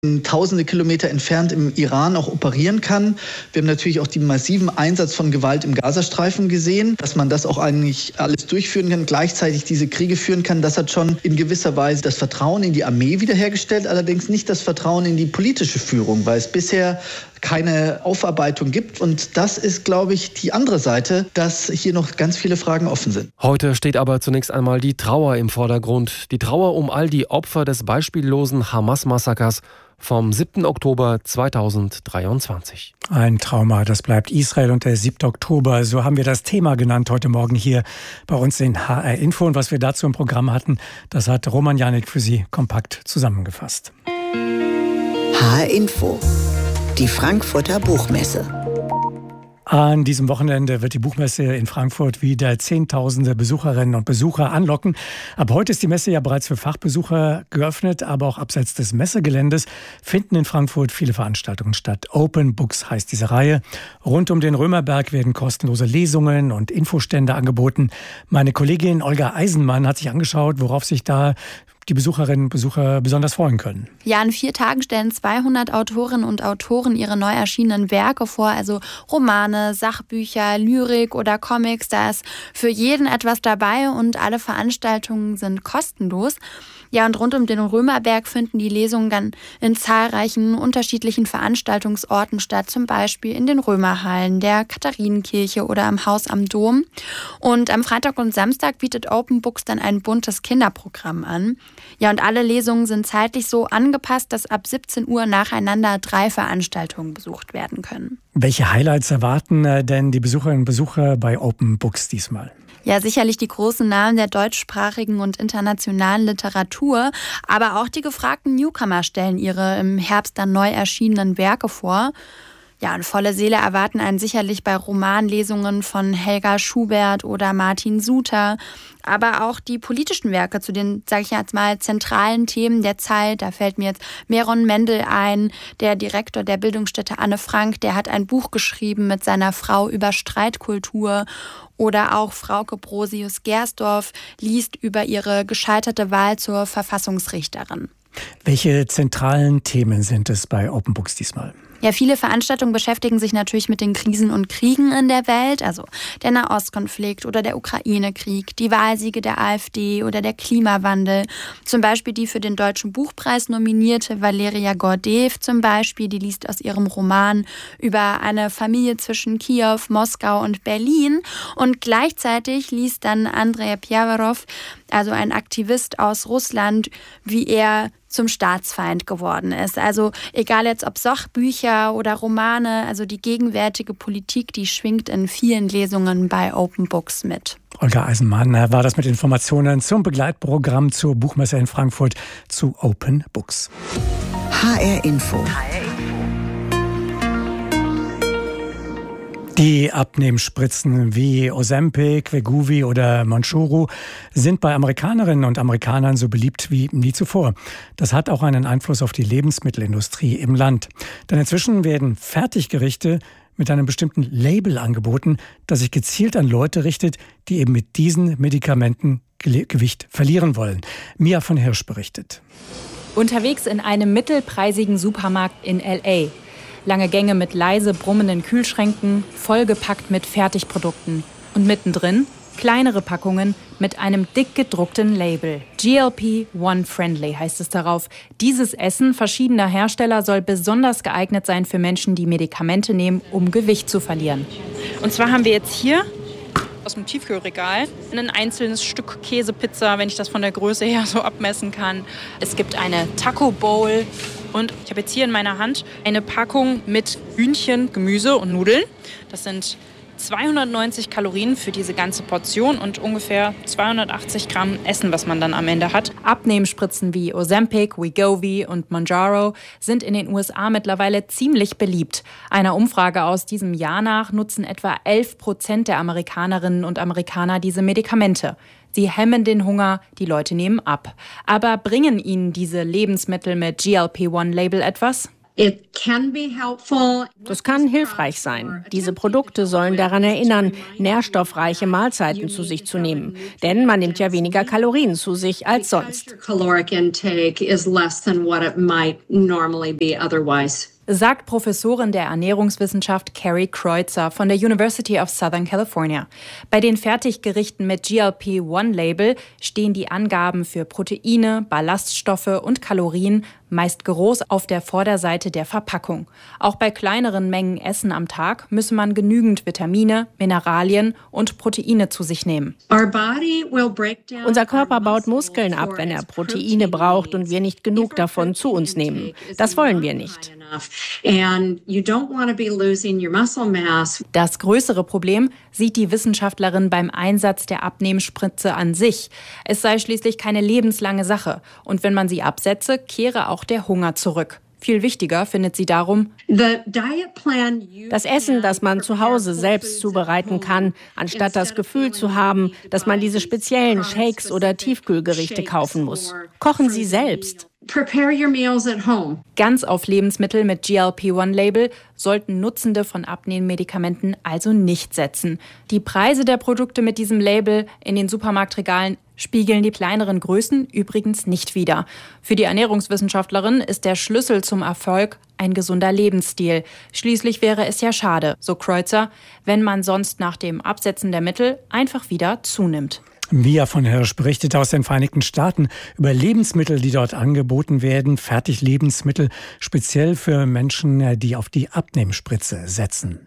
tausende Kilometer entfernt im Iran auch operieren kann. Wir haben natürlich auch den massiven Einsatz von Gewalt im Gazastreifen gesehen, dass man das auch eigentlich alles durchführen kann, gleichzeitig diese Kriege führen kann. Das hat schon in gewisser Weise das Vertrauen in die Armee wiederhergestellt, allerdings nicht das Vertrauen in die politische Führung, weil es bisher keine Aufarbeitung gibt. Und das ist, glaube ich, die andere Seite, dass hier noch ganz viele Fragen offen sind. Heute steht aber zunächst einmal die Trauer im Vordergrund. Die Trauer um all die Opfer des beispiellosen Hamas-Massakers vom 7. Oktober 2023. Ein Trauma, das bleibt Israel und der 7. Oktober. So haben wir das Thema genannt heute Morgen hier bei uns in HR Info. Und was wir dazu im Programm hatten, das hat Roman Janik für Sie kompakt zusammengefasst. HR Info. Die Frankfurter Buchmesse. An diesem Wochenende wird die Buchmesse in Frankfurt wieder Zehntausende Besucherinnen und Besucher anlocken. Ab heute ist die Messe ja bereits für Fachbesucher geöffnet, aber auch abseits des Messegeländes finden in Frankfurt viele Veranstaltungen statt. Open Books heißt diese Reihe. Rund um den Römerberg werden kostenlose Lesungen und Infostände angeboten. Meine Kollegin Olga Eisenmann hat sich angeschaut, worauf sich da die Besucherinnen und Besucher besonders freuen können. Ja, in 4 Tagen stellen 200 Autorinnen und Autoren ihre neu erschienenen Werke vor, also Romane, Sachbücher, Lyrik oder Comics. Da ist für jeden etwas dabei und alle Veranstaltungen sind kostenlos. Ja, und rund um den Römerberg finden die Lesungen dann in zahlreichen unterschiedlichen Veranstaltungsorten statt, zum Beispiel in den Römerhallen, der Katharinenkirche oder am Haus am Dom. Und am Freitag und Samstag bietet Open Books dann ein buntes Kinderprogramm an. Ja, und alle Lesungen sind zeitlich so angepasst, dass ab 17 Uhr nacheinander 3 Veranstaltungen besucht werden können. Welche Highlights erwarten denn die Besucherinnen und Besucher bei Open Books diesmal? Ja, sicherlich die großen Namen der deutschsprachigen und internationalen Literatur, aber auch die gefragten Newcomer stellen ihre im Herbst dann neu erschienenen Werke vor. Ja, und volle Seele erwarten einen sicherlich bei Romanlesungen von Helga Schubert oder Martin Suter, aber auch die politischen Werke zu den, sage ich jetzt mal, zentralen Themen der Zeit. Da fällt mir jetzt Meron Mendel ein, der Direktor der Bildungsstätte Anne Frank, der hat ein Buch geschrieben mit seiner Frau über Streitkultur. Oder auch Frauke Brosius-Gersdorf liest über ihre gescheiterte Wahl zur Verfassungsrichterin. Welche zentralen Themen sind es bei Open Books diesmal? Ja, viele Veranstaltungen beschäftigen sich natürlich mit den Krisen und Kriegen in der Welt, also der Nahostkonflikt oder der Ukraine-Krieg, die Wahlsiege der AfD oder der Klimawandel. Zum Beispiel die für den Deutschen Buchpreis nominierte Valeria Gordeev zum Beispiel, die liest aus ihrem Roman über eine Familie zwischen Kiew, Moskau und Berlin. Und gleichzeitig liest dann Andrei Pjawarov, also ein Aktivist aus Russland, wie er zum Staatsfeind geworden ist. Also egal jetzt ob Sachbücher oder Romane, also die gegenwärtige Politik, die schwingt in vielen Lesungen bei Open Books mit. Olga Eisenmann war das mit Informationen zum Begleitprogramm zur Buchmesse in Frankfurt zu Open Books. HR Info. Die Abnehmspritzen wie Ozempic, Wegovy oder Mounjaro sind bei Amerikanerinnen und Amerikanern so beliebt wie nie zuvor. Das hat auch einen Einfluss auf die Lebensmittelindustrie im Land. Denn inzwischen werden Fertiggerichte mit einem bestimmten Label angeboten, das sich gezielt an Leute richtet, die eben mit diesen Medikamenten Gewicht verlieren wollen. Mia von Hirsch berichtet. Unterwegs in einem mittelpreisigen Supermarkt in L.A. Lange Gänge mit leise brummenden Kühlschränken, vollgepackt mit Fertigprodukten. Und mittendrin kleinere Packungen mit einem dick gedruckten Label. GLP-1 Friendly heißt es darauf. Dieses Essen verschiedener Hersteller soll besonders geeignet sein für Menschen, die Medikamente nehmen, um Gewicht zu verlieren. Und zwar haben wir jetzt hier aus dem Tiefkühlregal ein einzelnes Stück Käsepizza, wenn ich das von der Größe her so abmessen kann. Es gibt eine Taco Bowl und ich habe jetzt hier in meiner Hand eine Packung mit Hühnchen, Gemüse und Nudeln. Das sind 290 Kalorien für diese ganze Portion und ungefähr 280 Gramm Essen, was man dann am Ende hat. Abnehmspritzen wie Ozempic, Wegovy und Mounjaro sind in den USA mittlerweile ziemlich beliebt. Einer Umfrage aus diesem Jahr nach nutzen etwa 11% der Amerikanerinnen und Amerikaner diese Medikamente. Sie hemmen den Hunger, die Leute nehmen ab. Aber bringen ihnen diese Lebensmittel mit GLP-1-Label etwas? Das kann hilfreich sein. Diese Produkte sollen daran erinnern, nährstoffreiche Mahlzeiten zu sich zu nehmen. Denn man nimmt ja weniger Kalorien zu sich als sonst. Sagt Professorin der Ernährungswissenschaft Carrie Kreutzer von der University of Southern California. Bei den Fertiggerichten mit GLP-1-Label stehen die Angaben für Proteine, Ballaststoffe und Kalorien meist groß auf der Vorderseite der Verpackung. Auch bei kleineren Mengen Essen am Tag müsse man genügend Vitamine, Mineralien und Proteine zu sich nehmen. Unser Körper baut Muskeln ab, wenn er Proteine braucht und wir nicht genug davon zu uns nehmen. Das wollen wir nicht. Das größere Problem sieht die Wissenschaftlerin beim Einsatz der Abnehmspritze an sich. Es sei schließlich keine lebenslange Sache. Und wenn man sie absetze, kehre auch der Hunger zurück. Viel wichtiger findet sie darum, das Essen, das man zu Hause selbst zubereiten kann, anstatt das Gefühl zu haben, dass man diese speziellen Shakes oder Tiefkühlgerichte kaufen muss. Kochen Sie selbst. Ganz auf Lebensmittel mit GLP-1-Label sollten Nutzende von Abnehmmedikamenten also nicht setzen. Die Preise der Produkte mit diesem Label in den Supermarktregalen spiegeln die kleineren Größen übrigens nicht wider. Für die Ernährungswissenschaftlerin ist der Schlüssel zum Erfolg ein gesunder Lebensstil. Schließlich wäre es ja schade, so Kreutzer, wenn man sonst nach dem Absetzen der Mittel einfach wieder zunimmt. Mia von Hirsch berichtet aus den Vereinigten Staaten über Lebensmittel, die dort angeboten werden, Fertiglebensmittel, speziell für Menschen, die auf die Abnehmspritze setzen.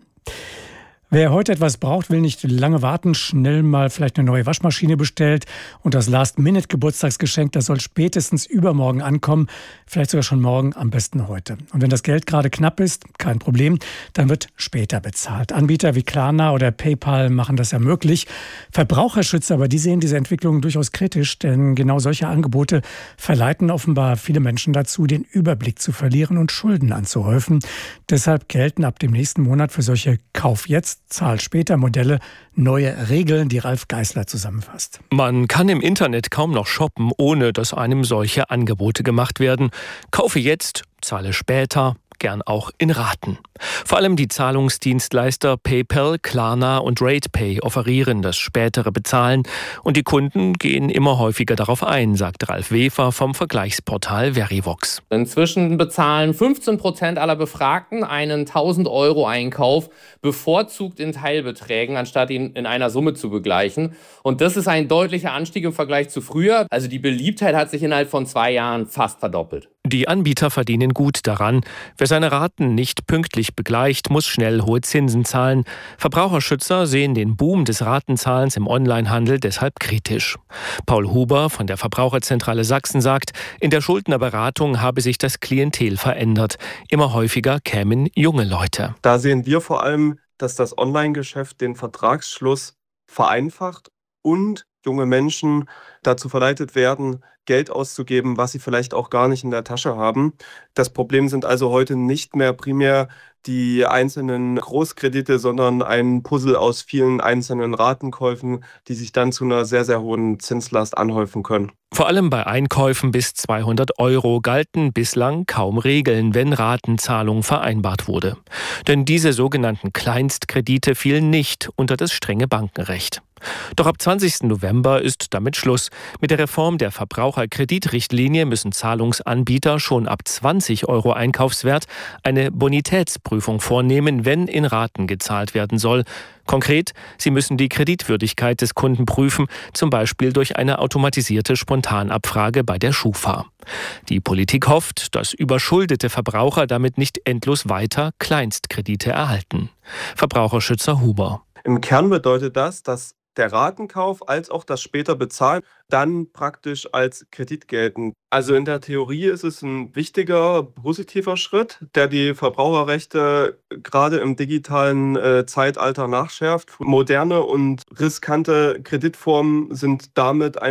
Wer heute etwas braucht, will nicht lange warten, schnell mal vielleicht eine neue Waschmaschine bestellt und das Last-Minute-Geburtstagsgeschenk, das soll spätestens übermorgen ankommen, vielleicht sogar schon morgen, am besten heute. Und wenn das Geld gerade knapp ist, kein Problem, dann wird später bezahlt. Anbieter wie Klarna oder PayPal machen das ja möglich. Verbraucherschützer aber, die sehen diese Entwicklung durchaus kritisch, denn genau solche Angebote verleiten offenbar viele Menschen dazu, den Überblick zu verlieren und Schulden anzuhäufen. Deshalb gelten ab dem nächsten Monat für solche Kauf jetzt, Zahl später Modelle neue Regeln, die Ralf Geißler zusammenfasst. Man kann im Internet kaum noch shoppen, ohne dass einem solche Angebote gemacht werden. Kaufe jetzt, zahle später, gern auch in Raten. Vor allem die Zahlungsdienstleister PayPal, Klarna und RatePay offerieren das spätere Bezahlen und die Kunden gehen immer häufiger darauf ein, sagt Ralf Wefer vom Vergleichsportal Verivox. Inzwischen bezahlen 15% aller Befragten einen 1.000 € Einkauf bevorzugt in Teilbeträgen, anstatt ihn in einer Summe zu begleichen. Und das ist ein deutlicher Anstieg im Vergleich zu früher. Also die Beliebtheit hat sich innerhalb von 2 Jahren fast verdoppelt. Die Anbieter verdienen gut daran. Wer seine Raten nicht pünktlich begleicht, muss schnell hohe Zinsen zahlen. Verbraucherschützer sehen den Boom des Ratenzahlens im Onlinehandel deshalb kritisch. Paul Huber von der Verbraucherzentrale Sachsen sagt, in der Schuldnerberatung habe sich das Klientel verändert. Immer häufiger kämen junge Leute. Da sehen wir vor allem, dass das Online-Geschäft den Vertragsschluss vereinfacht und junge Menschen dazu verleitet werden, Geld auszugeben, was sie vielleicht auch gar nicht in der Tasche haben. Das Problem sind also heute nicht mehr primär die einzelnen Großkredite, sondern ein Puzzle aus vielen einzelnen Ratenkäufen, die sich dann zu einer sehr, sehr hohen Zinslast anhäufen können. Vor allem bei Einkäufen bis 200 € galten bislang kaum Regeln, wenn Ratenzahlung vereinbart wurde. Denn diese sogenannten Kleinstkredite fielen nicht unter das strenge Bankenrecht. Doch ab 20. November ist damit Schluss. Mit der Reform der Verbraucherkreditrichtlinie müssen Zahlungsanbieter schon ab 20 € Einkaufswert eine Bonitätsprüfung vornehmen, wenn in Raten gezahlt werden soll. Konkret, sie müssen die Kreditwürdigkeit des Kunden prüfen, zum Beispiel durch eine automatisierte Spontanabfrage bei der Schufa. Die Politik hofft, dass überschuldete Verbraucher damit nicht endlos weiter Kleinstkredite erhalten. Verbraucherschützer Huber. Im Kern bedeutet das, dass der Ratenkauf als auch das später Bezahlen dann praktisch als Kredit gelten. Also in der Theorie ist es ein wichtiger, positiver Schritt, der die Verbraucherrechte gerade im digitalen Zeitalter nachschärft. Moderne und riskante Kreditformen sind damit einfach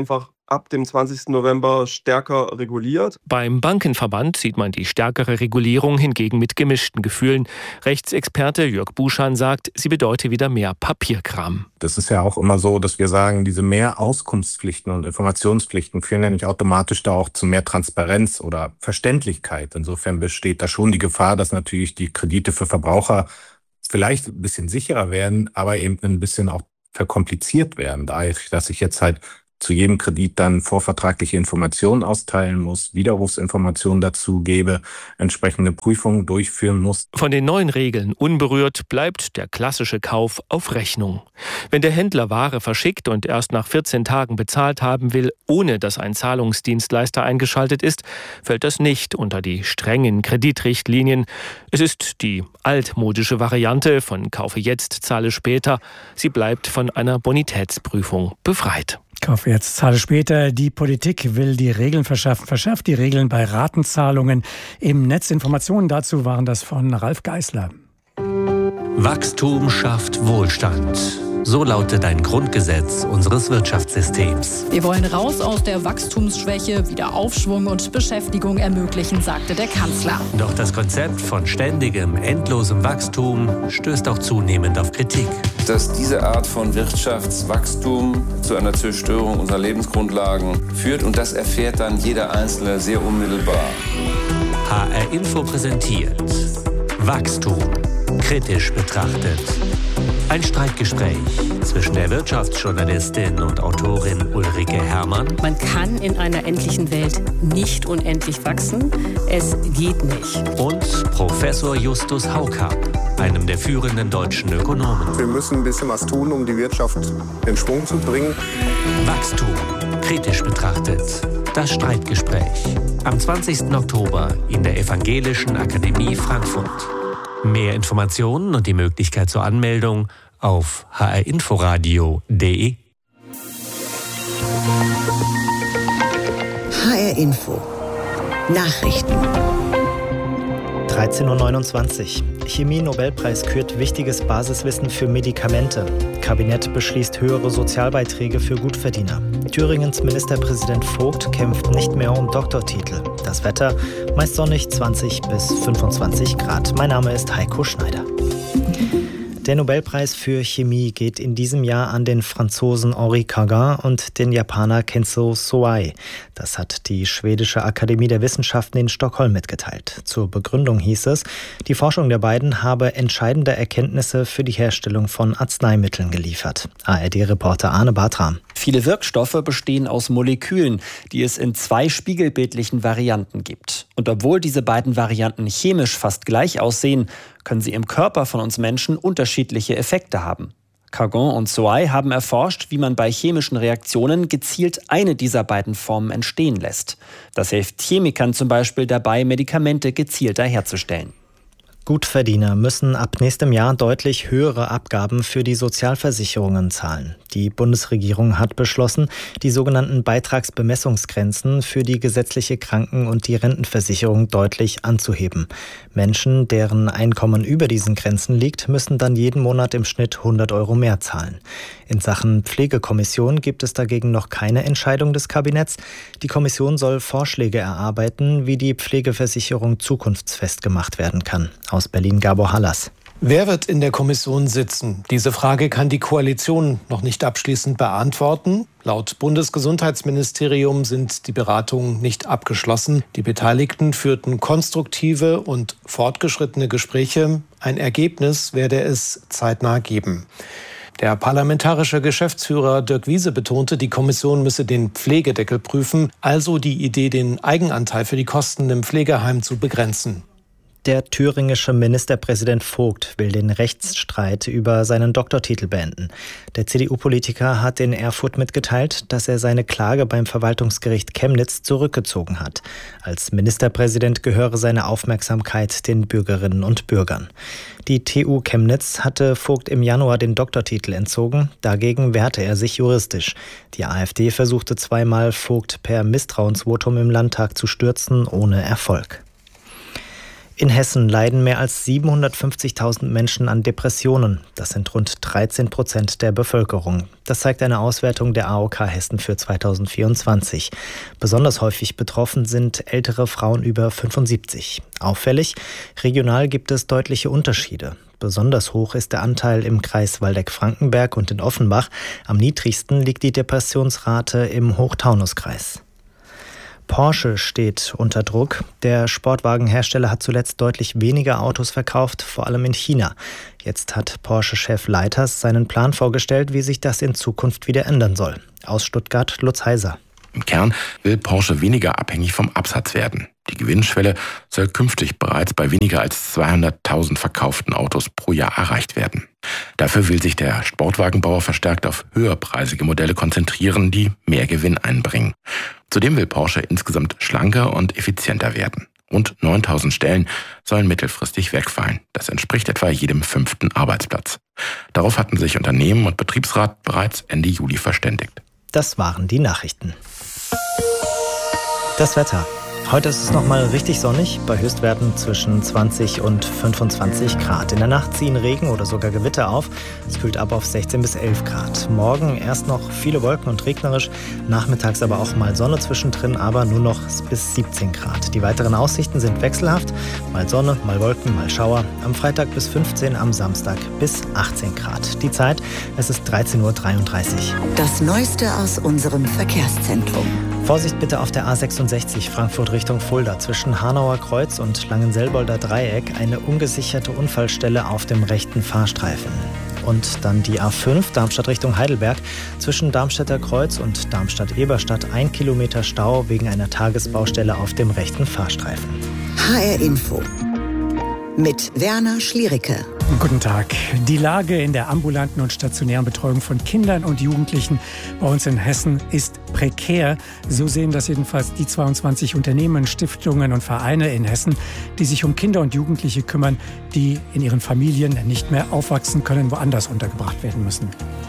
ab dem 20. November stärker reguliert. Beim Bankenverband sieht man die stärkere Regulierung hingegen mit gemischten Gefühlen. Rechtsexperte Jörg Buschan sagt, sie bedeute wieder mehr Papierkram. Das ist ja auch immer so, dass wir sagen, diese mehr Auskunftspflichten und Informationspflichten führen ja nicht automatisch da auch zu mehr Transparenz oder Verständlichkeit. Insofern besteht da schon die Gefahr, dass natürlich die Kredite für Verbraucher vielleicht ein bisschen sicherer werden, aber eben ein bisschen auch verkompliziert werden, dadurch, dass ich jetzt halt zu jedem Kredit dann vorvertragliche Informationen austeilen muss, Widerrufsinformationen dazu gebe, entsprechende Prüfungen durchführen muss. Von den neuen Regeln unberührt bleibt der klassische Kauf auf Rechnung. Wenn der Händler Ware verschickt und erst nach 14 Tagen bezahlt haben will, ohne dass ein Zahlungsdienstleister eingeschaltet ist, fällt das nicht unter die strengen Kreditrichtlinien. Es ist die altmodische Variante von Kaufe jetzt, zahle später. Sie bleibt von einer Bonitätsprüfung befreit. Kaufe jetzt, zahle später. Die Politik will die Regeln verschärfen. Verschärft die Regeln bei Ratenzahlungen im Netz. Informationen dazu waren das von Ralf Geißler. Wachstum schafft Wohlstand. So lautet ein Grundgesetz unseres Wirtschaftssystems. Wir wollen raus aus der Wachstumsschwäche, wieder Aufschwung und Beschäftigung ermöglichen, sagte der Kanzler. Doch das Konzept von ständigem, endlosem Wachstum stößt auch zunehmend auf Kritik. Dass diese Art von Wirtschaftswachstum zu einer Zerstörung unserer Lebensgrundlagen führt, und das erfährt dann jeder Einzelne sehr unmittelbar. HR Info präsentiert Wachstum kritisch betrachtet. Ein Streitgespräch zwischen der Wirtschaftsjournalistin und Autorin Ulrike Herrmann. Man kann in einer endlichen Welt nicht unendlich wachsen. Es geht nicht. Und Professor Justus Haukapp, einem der führenden deutschen Ökonomen. Wir müssen ein bisschen was tun, um die Wirtschaft in Schwung zu bringen. Wachstum kritisch betrachtet. Das Streitgespräch. Am 20. Oktober in der Evangelischen Akademie Frankfurt. Mehr Informationen und die Möglichkeit zur Anmeldung auf hrinforadio.de. HR Info. Nachrichten. 13.29 Uhr. Chemie-Nobelpreis kürt wichtiges Basiswissen für Medikamente. Kabinett beschließt höhere Sozialbeiträge für Gutverdiener. Thüringens Ministerpräsident Vogt kämpft nicht mehr um Doktortitel. Das Wetter meist sonnig, 20 bis 25 Grad. Mein Name ist Heiko Schneider. Der Nobelpreis für Chemie geht in diesem Jahr an den Franzosen Henri Cagin und den Japaner Kenzo Soai. Das hat die Schwedische Akademie der Wissenschaften in Stockholm mitgeteilt. Zur Begründung hieß es, die Forschung der beiden habe entscheidende Erkenntnisse für die Herstellung von Arzneimitteln geliefert. ARD-Reporter Arne Bartram. Viele Wirkstoffe bestehen aus Molekülen, die es in 2 spiegelbildlichen Varianten gibt. Und obwohl diese beiden Varianten chemisch fast gleich aussehen, können sie im Körper von uns Menschen unterschiedliche Effekte haben. Cagin und Soai haben erforscht, wie man bei chemischen Reaktionen gezielt eine dieser beiden Formen entstehen lässt. Das hilft Chemikern zum Beispiel dabei, Medikamente gezielter herzustellen. Gutverdiener müssen ab nächstem Jahr deutlich höhere Abgaben für die Sozialversicherungen zahlen. Die Bundesregierung hat beschlossen, die sogenannten Beitragsbemessungsgrenzen für die gesetzliche Kranken- und die Rentenversicherung deutlich anzuheben. Menschen, deren Einkommen über diesen Grenzen liegt, müssen dann jeden Monat im Schnitt 100 € mehr zahlen. In Sachen Pflegekommission gibt es dagegen noch keine Entscheidung des Kabinetts. Die Kommission soll Vorschläge erarbeiten, wie die Pflegeversicherung zukunftsfest gemacht werden kann. Aus Berlin Gabor Hallas. Wer wird in der Kommission sitzen? Diese Frage kann die Koalition noch nicht abschließend beantworten. Laut Bundesgesundheitsministerium sind die Beratungen nicht abgeschlossen. Die Beteiligten führten konstruktive und fortgeschrittene Gespräche. Ein Ergebnis werde es zeitnah geben. Der parlamentarische Geschäftsführer Dirk Wiese betonte, die Kommission müsse den Pflegedeckel prüfen, also die Idee, den Eigenanteil für die Kosten im Pflegeheim zu begrenzen. Der thüringische Ministerpräsident Vogt will den Rechtsstreit über seinen Doktortitel beenden. Der CDU-Politiker hat in Erfurt mitgeteilt, dass er seine Klage beim Verwaltungsgericht Chemnitz zurückgezogen hat. Als Ministerpräsident gehöre seine Aufmerksamkeit den Bürgerinnen und Bürgern. Die TU Chemnitz hatte Vogt im Januar den Doktortitel entzogen. Dagegen wehrte er sich juristisch. Die AfD versuchte zweimal, Vogt per Misstrauensvotum im Landtag zu stürzen, ohne Erfolg. In Hessen leiden mehr als 750.000 Menschen an Depressionen. Das sind rund 13% der Bevölkerung. Das zeigt eine Auswertung der AOK Hessen für 2024. Besonders häufig betroffen sind ältere Frauen über 75. Auffällig, regional gibt es deutliche Unterschiede. Besonders hoch ist der Anteil im Kreis Waldeck-Frankenberg und in Offenbach. Am niedrigsten liegt die Depressionsrate im Hochtaunuskreis. Porsche steht unter Druck. Der Sportwagenhersteller hat zuletzt deutlich weniger Autos verkauft, vor allem in China. Jetzt hat Porsche-Chef Leiters seinen Plan vorgestellt, wie sich das in Zukunft wieder ändern soll. Aus Stuttgart, Lutz Heiser. Im Kern will Porsche weniger abhängig vom Absatz werden. Die Gewinnschwelle soll künftig bereits bei weniger als 200.000 verkauften Autos pro Jahr erreicht werden. Dafür will sich der Sportwagenbauer verstärkt auf höherpreisige Modelle konzentrieren, die mehr Gewinn einbringen. Zudem will Porsche insgesamt schlanker und effizienter werden. Rund 9.000 Stellen sollen mittelfristig wegfallen. Das entspricht etwa jedem 5. Arbeitsplatz. Darauf hatten sich Unternehmen und Betriebsrat bereits Ende Juli verständigt. Das waren die Nachrichten. Das Wetter. Heute ist es nochmal richtig sonnig, bei Höchstwerten zwischen 20 und 25 Grad. In der Nacht ziehen Regen oder sogar Gewitter auf. Es kühlt ab auf 16 bis 11 Grad. Morgen erst noch viele Wolken und regnerisch, nachmittags aber auch mal Sonne zwischendrin, aber nur noch bis 17 Grad. Die weiteren Aussichten sind wechselhaft, mal Sonne, mal Wolken, mal Schauer. Am Freitag bis 15, am Samstag bis 18 Grad. Die Zeit, es ist 13:33 Uhr. Das Neueste aus unserem Verkehrszentrum. Vorsicht bitte auf der A66 Frankfurt Richtung Fulda zwischen Hanauer Kreuz und Langenselbolder Dreieck eine ungesicherte Unfallstelle auf dem rechten Fahrstreifen. Und dann die A5 Darmstadt Richtung Heidelberg zwischen Darmstädter Kreuz und Darmstadt-Eberstadt 1 Kilometer Stau wegen einer Tagesbaustelle auf dem rechten Fahrstreifen. HR Info mit Werner Schliericke. Guten Tag. Die Lage in der ambulanten und stationären Betreuung von Kindern und Jugendlichen bei uns in Hessen ist prekär. So sehen das jedenfalls die 22 Unternehmen, Stiftungen und Vereine in Hessen, die sich um Kinder und Jugendliche kümmern, die in ihren Familien nicht mehr aufwachsen können, woanders untergebracht werden müssen.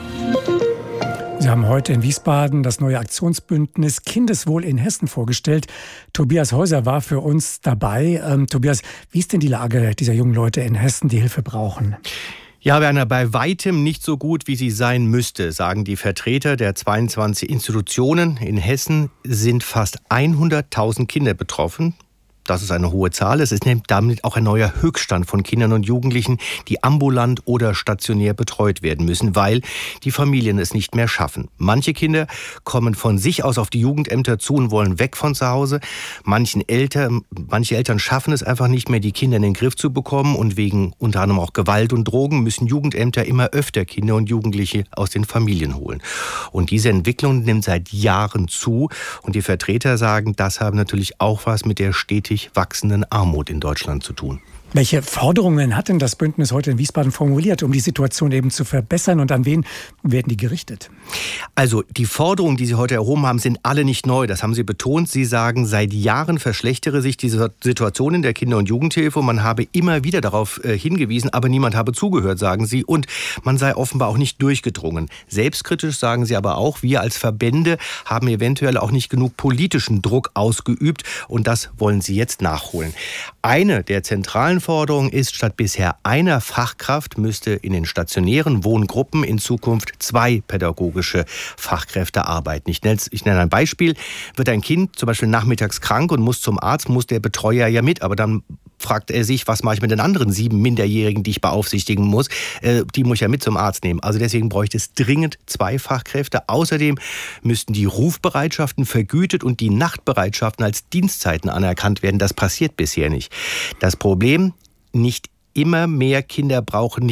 Sie haben heute in Wiesbaden das neue Aktionsbündnis Kindeswohl in Hessen vorgestellt. Tobias Häuser war für uns dabei. Tobias, wie ist denn die Lage dieser jungen Leute in Hessen, die Hilfe brauchen? Ja, Werner, bei weitem nicht so gut, wie sie sein müsste, sagen die Vertreter der 22 Institutionen. In Hessen sind fast 100.000 Kinder betroffen. Das ist eine hohe Zahl. Es ist damit auch ein neuer Höchststand von Kindern und Jugendlichen, die ambulant oder stationär betreut werden müssen, weil die Familien es nicht mehr schaffen. Manche Kinder kommen von sich aus auf die Jugendämter zu und wollen weg von zu Hause. Manche Eltern schaffen es einfach nicht mehr, die Kinder in den Griff zu bekommen. Und wegen unter anderem auch Gewalt und Drogen müssen Jugendämter immer öfter Kinder und Jugendliche aus den Familien holen. Und diese Entwicklung nimmt seit Jahren zu. Und die Vertreter sagen, das haben natürlich auch was mit der stetig wachsenden Armut in Deutschland zu tun. Welche Forderungen hat denn das Bündnis heute in Wiesbaden formuliert, um die Situation eben zu verbessern, und an wen werden die gerichtet? Also die Forderungen, die Sie heute erhoben haben, sind alle nicht neu. Das haben Sie betont. Sie sagen, seit Jahren verschlechtere sich die Situation in der Kinder- und Jugendhilfe. Man habe immer wieder darauf hingewiesen, aber niemand habe zugehört, sagen Sie. Und man sei offenbar auch nicht durchgedrungen. Selbstkritisch sagen Sie aber auch, wir als Verbände haben eventuell auch nicht genug politischen Druck ausgeübt. Und das wollen Sie jetzt nachholen. Eine der zentralen Forderung ist, statt bisher einer Fachkraft müsste in den stationären Wohngruppen in Zukunft 2 pädagogische Fachkräfte arbeiten. Ich nenne ein Beispiel. Wird ein Kind zum Beispiel nachmittags krank und muss zum Arzt, muss der Betreuer ja mit, aber dann fragt er sich, was mache ich mit den anderen 7 Minderjährigen, die ich beaufsichtigen muss? Die muss ich ja mit zum Arzt nehmen. Also deswegen bräuchte es dringend 2 Fachkräfte. Außerdem müssten die Rufbereitschaften vergütet und die Nachtbereitschaften als Dienstzeiten anerkannt werden. Das passiert bisher nicht. Das Problem, nicht nur immer mehr Kinder brauchen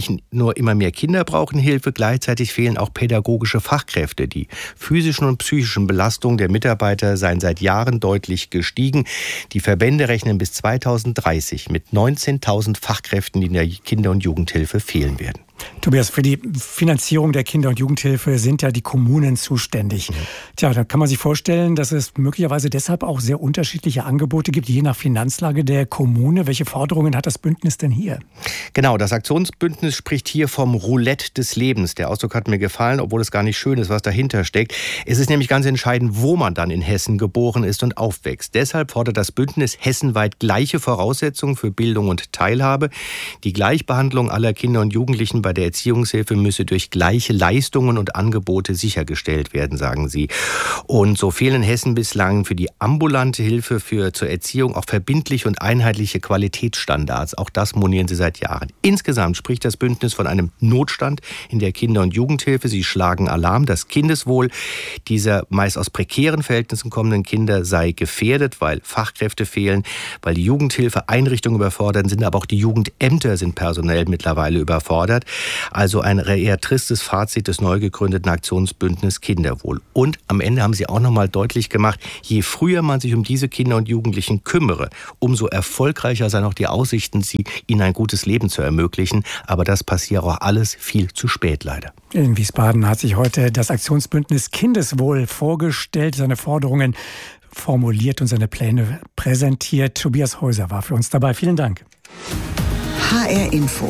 Hilfe, gleichzeitig fehlen auch pädagogische Fachkräfte. Die physischen und psychischen Belastungen der Mitarbeiter seien seit Jahren deutlich gestiegen. Die Verbände rechnen bis 2030 mit 19.000 Fachkräften, die in der Kinder- und Jugendhilfe fehlen werden. Tobias, für die Finanzierung der Kinder- und Jugendhilfe sind ja die Kommunen zuständig. Tja, da kann man sich vorstellen, dass es möglicherweise deshalb auch sehr unterschiedliche Angebote gibt, je nach Finanzlage der Kommune. Welche Forderungen hat das Bündnis denn hier? Genau, das Aktionsbündnis spricht hier vom Roulette des Lebens. Der Ausdruck hat mir gefallen, obwohl es gar nicht schön ist, was dahinter steckt. Es ist nämlich ganz entscheidend, wo man dann in Hessen geboren ist und aufwächst. Deshalb fordert das Bündnis hessenweit gleiche Voraussetzungen für Bildung und Teilhabe. Die Gleichbehandlung aller Kinder und Jugendlichen bei der Erziehungshilfe müsse durch gleiche Leistungen und Angebote sichergestellt werden, sagen sie. Und so fehlen Hessen bislang für die ambulante Hilfe zur Erziehung auch verbindliche und einheitliche Qualitätsstandards. Auch das monieren sie seit Jahren. Insgesamt spricht das Bündnis von einem Notstand in der Kinder- und Jugendhilfe. Sie schlagen Alarm. Das Kindeswohl dieser meist aus prekären Verhältnissen kommenden Kinder sei gefährdet, weil Fachkräfte fehlen, weil die Jugendhilfeeinrichtungen überfordert sind, aber auch die Jugendämter sind personell mittlerweile überfordert. Also ein eher tristes Fazit des neu gegründeten Aktionsbündnis Kinderwohl. Und am Ende haben sie auch noch mal deutlich gemacht, je früher man sich um diese Kinder und Jugendlichen kümmere, umso erfolgreicher seien auch die Aussichten, ihnen ein gutes Leben zu ermöglichen. Aber das passiert auch alles viel zu spät leider. In Wiesbaden hat sich heute das Aktionsbündnis Kindeswohl vorgestellt, seine Forderungen formuliert und seine Pläne präsentiert. Tobias Häuser war für uns dabei. Vielen Dank. HR Info.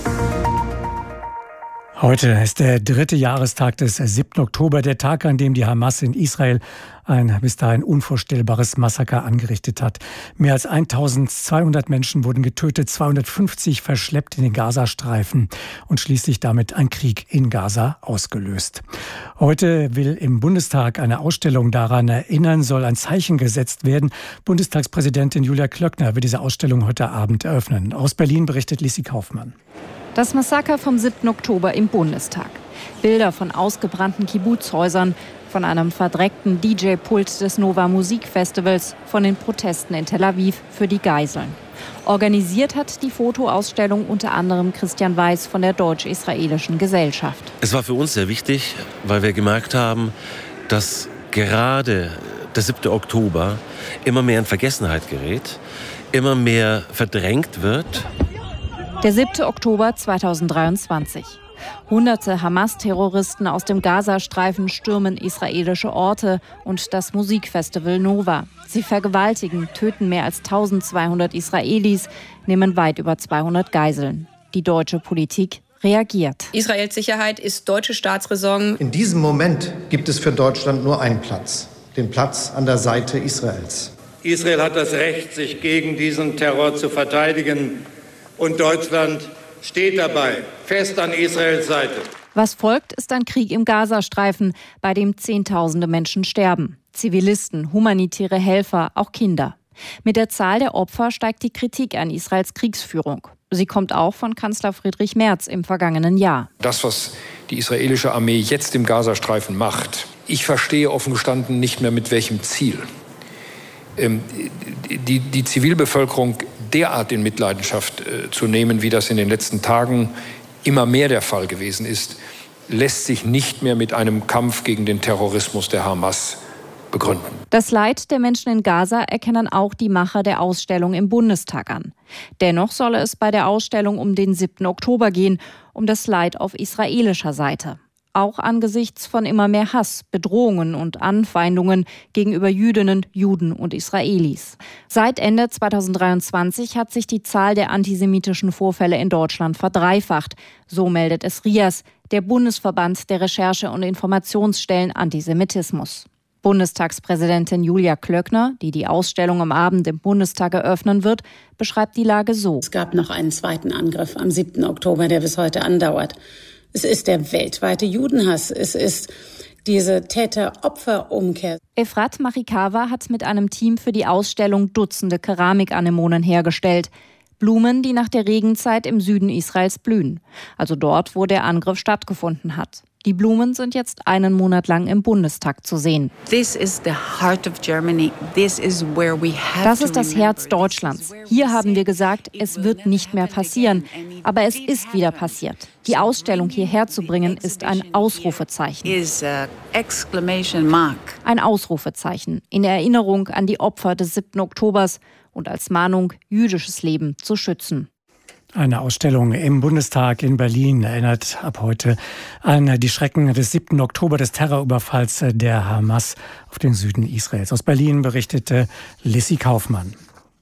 Heute ist der 3. Jahrestag des 7. Oktober, der Tag, an dem die Hamas in Israel ein bis dahin unvorstellbares Massaker angerichtet hat. Mehr als 1200 Menschen wurden getötet, 250 verschleppt in den Gazastreifen und schließlich damit ein Krieg in Gaza ausgelöst. Heute will im Bundestag eine Ausstellung daran erinnern, soll ein Zeichen gesetzt werden. Bundestagspräsidentin Julia Klöckner wird diese Ausstellung heute Abend eröffnen. Aus Berlin berichtet Lissi Kaufmann. Das Massaker vom 7. Oktober im Bundestag. Bilder von ausgebrannten Kibbuzhäusern, von einem verdreckten DJ-Pult des Nova Musikfestivals, von den Protesten in Tel Aviv für die Geiseln. Organisiert hat die Fotoausstellung unter anderem Christian Weiß von der Deutsch-Israelischen Gesellschaft. Es war für uns sehr wichtig, weil wir gemerkt haben, dass gerade der 7. Oktober immer mehr in Vergessenheit gerät, immer mehr verdrängt wird. Der 7. Oktober 2023. Hunderte Hamas-Terroristen aus dem Gazastreifen stürmen israelische Orte und das Musikfestival Nova. Sie vergewaltigen, töten mehr als 1200 Israelis, nehmen weit über 200 Geiseln. Die deutsche Politik reagiert. Israels Sicherheit ist deutsche Staatsräson. In diesem Moment gibt es für Deutschland nur einen Platz, den Platz an der Seite Israels. Israel hat das Recht, sich gegen diesen Terror zu verteidigen. Und Deutschland steht dabei, fest an Israels Seite. Was folgt, ist ein Krieg im Gazastreifen, bei dem Zehntausende Menschen sterben. Zivilisten, humanitäre Helfer, auch Kinder. Mit der Zahl der Opfer steigt die Kritik an Israels Kriegsführung. Sie kommt auch von Kanzler Friedrich Merz im vergangenen Jahr. Das, was die israelische Armee jetzt im Gazastreifen macht, ich verstehe offen gestanden nicht mehr mit welchem Ziel. Die Zivilbevölkerung derart in Mitleidenschaft zu nehmen, wie das in den letzten Tagen immer mehr der Fall gewesen ist, lässt sich nicht mehr mit einem Kampf gegen den Terrorismus der Hamas begründen. Das Leid der Menschen in Gaza erkennen auch die Macher der Ausstellung im Bundestag an. Dennoch solle es bei der Ausstellung um den 7. Oktober gehen, um das Leid auf israelischer Seite. Auch angesichts von immer mehr Hass, Bedrohungen und Anfeindungen gegenüber Jüdinnen, Juden und Israelis. Seit Ende 2023 hat sich die Zahl der antisemitischen Vorfälle in Deutschland verdreifacht. So meldet es RIAS, der Bundesverband der Recherche- und Informationsstellen Antisemitismus. Bundestagspräsidentin Julia Klöckner, die die Ausstellung am Abend im Bundestag eröffnen wird, beschreibt die Lage so. Es gab noch einen zweiten Angriff am 7. Oktober, der bis heute andauert. Es ist der weltweite Judenhass. Es ist diese Täter-Opfer-Umkehr. Efrat Machikawa hat mit einem Team für die Ausstellung Dutzende Keramikanemonen hergestellt. Blumen, die nach der Regenzeit im Süden Israels blühen. Also dort, wo der Angriff stattgefunden hat. Die Blumen sind jetzt einen Monat lang im Bundestag zu sehen. Das ist das Herz Deutschlands. Hier haben wir gesagt, es wird nicht mehr passieren. Aber es ist wieder passiert. Die Ausstellung hierher zu bringen, ist ein Ausrufezeichen. Ein Ausrufezeichen in Erinnerung an die Opfer des 7. Oktobers und als Mahnung, jüdisches Leben zu schützen. Eine Ausstellung im Bundestag in Berlin erinnert ab heute an die Schrecken des 7. Oktober, des Terrorüberfalls der Hamas auf den Süden Israels. Aus Berlin berichtete Lissy Kaufmann.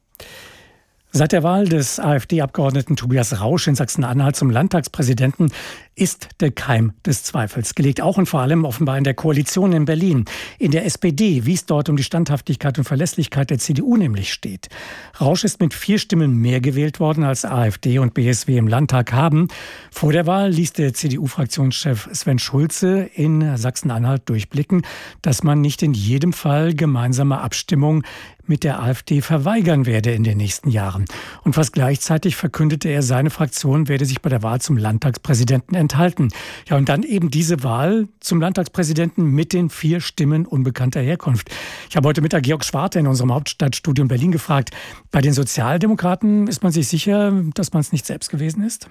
Seit der Wahl des AfD-Abgeordneten Tobias Rausch in Sachsen-Anhalt zum Landtagspräsidenten ist der Keim des Zweifels gelegt, auch und vor allem offenbar in der Koalition in Berlin. In der SPD, wie es dort um die Standhaftigkeit und Verlässlichkeit der CDU nämlich steht. Rausch ist mit 4 Stimmen mehr gewählt worden, als AfD und BSW im Landtag haben. Vor der Wahl ließ der CDU-Fraktionschef Sven Schulze in Sachsen-Anhalt durchblicken, dass man nicht in jedem Fall gemeinsame Abstimmung mit der AfD verweigern werde in den nächsten Jahren. Und fast gleichzeitig verkündete er, seine Fraktion werde sich bei der Wahl zum Landtagspräsidenten enthalten. Ja, und dann eben diese Wahl zum Landtagspräsidenten mit den 4 Stimmen unbekannter Herkunft. Ich habe heute Mittag Georg Schwarte in unserem Hauptstadtstudio in Berlin gefragt, bei den Sozialdemokraten ist man sich sicher, dass man es nicht selbst gewesen ist?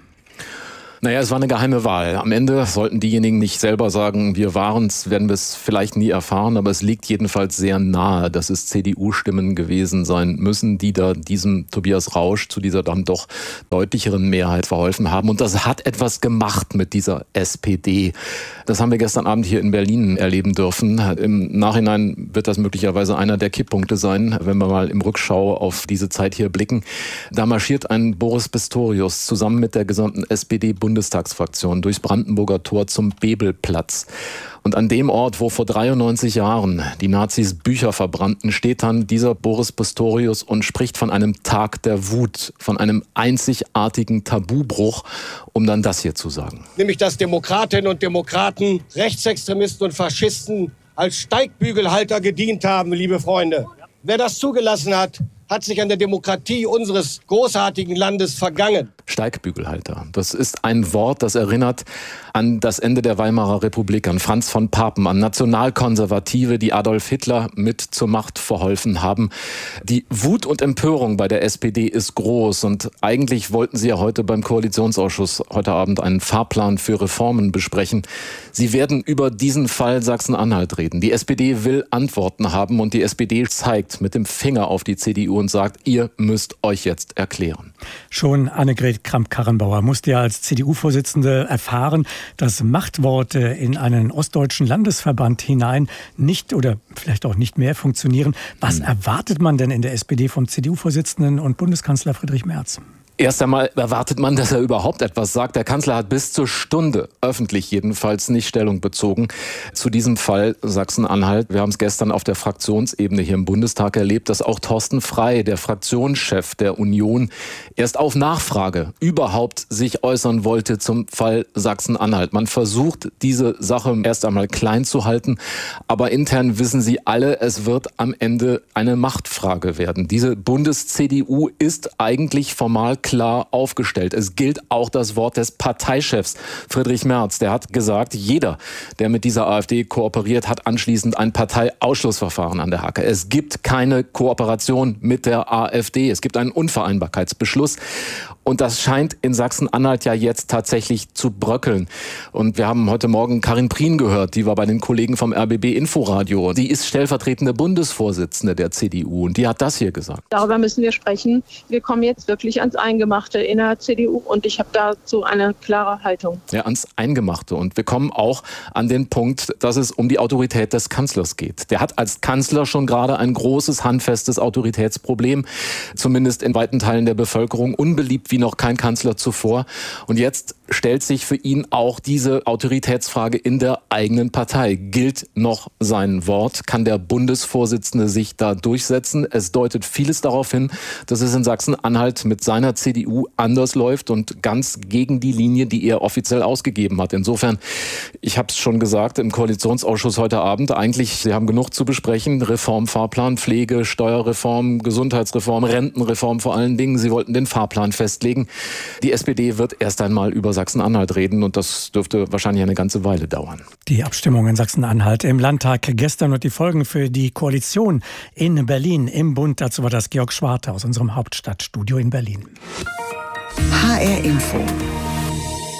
Naja, es war eine geheime Wahl. Am Ende sollten diejenigen nicht selber sagen, wir waren es, werden wir es vielleicht nie erfahren, aber es liegt jedenfalls sehr nahe, dass es CDU-Stimmen gewesen sein müssen, die da diesem Tobias Rausch zu dieser dann doch deutlicheren Mehrheit verholfen haben. Und das hat etwas gemacht mit dieser SPD. Das haben wir gestern Abend hier in Berlin erleben dürfen. Im Nachhinein wird das möglicherweise einer der Kipppunkte sein, wenn wir mal im Rückschau auf diese Zeit hier blicken. Da marschiert ein Boris Pistorius zusammen mit der gesamten SPD-Bundestagsfraktion durchs Brandenburger Tor zum Bebelplatz. Und an dem Ort, wo vor 93 Jahren die Nazis Bücher verbrannten, steht dann dieser Boris Pistorius und spricht von einem Tag der Wut, von einem einzigartigen Tabubruch, um dann das hier zu sagen. Nämlich, dass Demokratinnen und Demokraten, Rechtsextremisten und Faschisten als Steigbügelhalter gedient haben, liebe Freunde. Wer das zugelassen hat, hat sich an der Demokratie unseres großartigen Landes vergangen. Steigbügelhalter. Das ist ein Wort, das erinnert an das Ende der Weimarer Republik, an Franz von Papen, an Nationalkonservative, die Adolf Hitler mit zur Macht verholfen haben. Die Wut und Empörung bei der SPD ist groß und eigentlich wollten sie ja heute beim Koalitionsausschuss heute Abend einen Fahrplan für Reformen besprechen. Sie werden über diesen Fall Sachsen-Anhalt reden. Die SPD will Antworten haben und die SPD zeigt mit dem Finger auf die CDU und sagt, ihr müsst euch jetzt erklären. Schon Annegret Kramp-Karrenbauer musste ja als CDU-Vorsitzende erfahren, dass Machtworte in einen ostdeutschen Landesverband hinein nicht oder vielleicht auch nicht mehr funktionieren. Was erwartet man denn in der SPD vom CDU-Vorsitzenden und Bundeskanzler Friedrich Merz? Erst einmal erwartet man, dass er überhaupt etwas sagt. Der Kanzler hat bis zur Stunde, öffentlich jedenfalls, nicht Stellung bezogen zu diesem Fall Sachsen-Anhalt. Wir haben es gestern auf der Fraktionsebene hier im Bundestag erlebt, dass auch Thorsten Frey, der Fraktionschef der Union, erst auf Nachfrage überhaupt sich äußern wollte zum Fall Sachsen-Anhalt. Man versucht, diese Sache erst einmal klein zu halten, aber intern wissen sie alle, es wird am Ende eine Machtfrage werden. Diese Bundes-CDU ist eigentlich formal klar aufgestellt. Es gilt auch das Wort des Parteichefs Friedrich Merz. Der hat gesagt, jeder, der mit dieser AfD kooperiert, hat anschließend ein Parteiausschlussverfahren an der Hacke. Es gibt keine Kooperation mit der AfD. Es gibt einen Unvereinbarkeitsbeschluss. Und das scheint in Sachsen-Anhalt ja jetzt tatsächlich zu bröckeln. Und wir haben heute Morgen Karin Prien gehört, die war bei den Kollegen vom RBB Inforadio. Die ist stellvertretende Bundesvorsitzende der CDU und die hat das hier gesagt. Darüber müssen wir sprechen. Wir kommen jetzt wirklich ans Eingemachte in der CDU und ich habe dazu eine klare Haltung. Ja, ans Eingemachte. Und wir kommen auch an den Punkt, dass es um die Autorität des Kanzlers geht. Der hat als Kanzler schon gerade ein großes, handfestes Autoritätsproblem, zumindest in weiten Teilen der Bevölkerung, unbeliebt wie noch kein Kanzler zuvor. Und jetzt stellt sich für ihn auch diese Autoritätsfrage in der eigenen Partei. Gilt noch sein Wort? Kann der Bundesvorsitzende sich da durchsetzen? Es deutet vieles darauf hin, dass es in Sachsen-Anhalt mit seiner CDU anders läuft und ganz gegen die Linie, die er offiziell ausgegeben hat. Insofern, ich habe es schon gesagt, im Koalitionsausschuss heute Abend, eigentlich, Sie haben genug zu besprechen. Reformfahrplan, Pflege, Steuerreform, Gesundheitsreform, Rentenreform vor allen Dingen. Sie wollten den Fahrplan festlegen. Die SPD wird erst einmal über Sachsen-Anhalt reden und das dürfte wahrscheinlich eine ganze Weile dauern. Die Abstimmung in Sachsen-Anhalt im Landtag gestern und die Folgen für die Koalition in Berlin im Bund. Dazu war das Georg Schwarte aus unserem Hauptstadtstudio in Berlin. HR Info.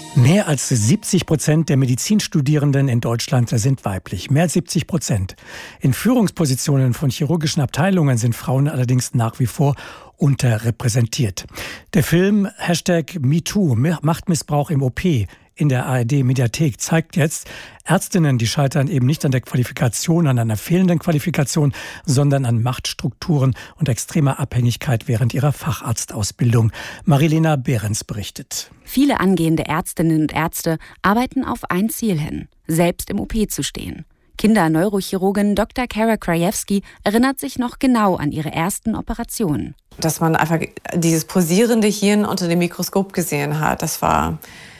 Mehr als 70% der Medizinstudierenden in Deutschland sind weiblich. Mehr als 70%. In Führungspositionen von chirurgischen Abteilungen sind Frauen allerdings nach wie vor unterrepräsentiert. Der Film #MeToo, Machtmissbrauch im OP, in der ARD-Mediathek zeigt jetzt, Ärztinnen, die scheitern eben nicht an der Qualifikation, an einer fehlenden Qualifikation, sondern an Machtstrukturen und extremer Abhängigkeit während ihrer Facharztausbildung. Marilena Behrens berichtet. Viele angehende Ärztinnen und Ärzte arbeiten auf ein Ziel hin, selbst im OP zu stehen. Kinderneurochirurgin Dr. Kara Krajewski erinnert sich noch genau an ihre ersten Operationen. Dass man einfach dieses posierende Hirn unter dem Mikroskop gesehen hat, das war